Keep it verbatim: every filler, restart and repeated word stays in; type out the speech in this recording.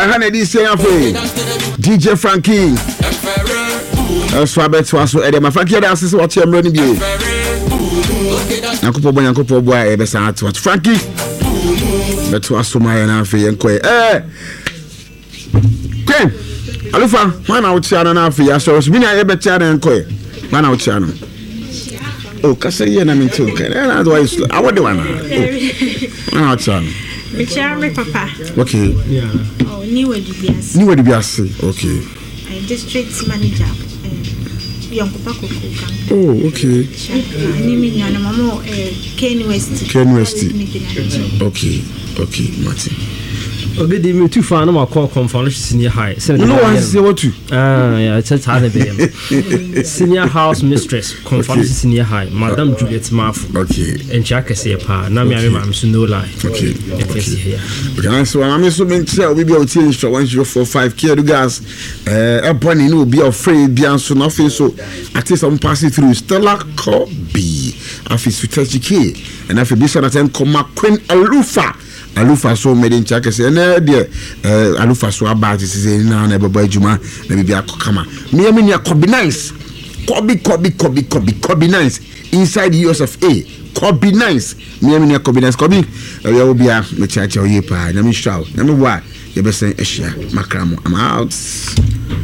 Hanedi Seyafe, D J Frankie. So I bet was so Eddie. My Frankie, that's what you're running. Yankopo boy, Yankopo boy, I bet I what Frankie. That was so my and Afi and Quay. Eh, Ken, Alufa, man out China and Afi. I saw us being a better China and Quay. Man out China. Oh, Cassia and I mean too. Otherwise, I want the one. Man out China. Richard, Papa. Okay. Yeah. Oh, New Edibias. New Edibias. Okay. District manager. Oh, okay. Ken West. Ken West. Okay, okay, Martin. Okay, they me too far. No more call conference senior high. No one say what to. Ah, yeah, it's a time senior house mistress conference senior high. Madam Juliet Marf. Okay. And Jack say pa. Now me am so no lie. Okay. Okay. Okay. So I'm so meant to we be out here for one zero four five K do gas. Eh, upon you be afraid be so nothing so at least I'm passing through Stella Kobe. Afis with K and after this one attend come Queen Alufa. Alufa so made in Chaka say na there eh Alufa so about is say na na baba juma na bibia akokama me me nia Kobe nice Kobe Kobe Kobe Kobe Kobe nice inside U S of A Kobe nice me me nia Kobe nice Kobe we will be a me chacha oye pa na me shout na me wa ye be say ehia makramo I'm out.